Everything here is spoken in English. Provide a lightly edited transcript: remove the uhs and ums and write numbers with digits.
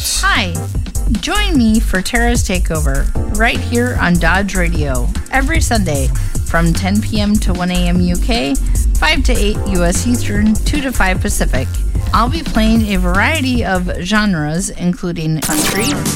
Nuts. Hi. Join me for Tara's Takeover right here on Dodge Radio every Sunday from 10 p.m. to 1 a.m. UK, 5 to 8 U.S. Eastern, 2 to 5 Pacific. I'll be playing a variety of genres, including country,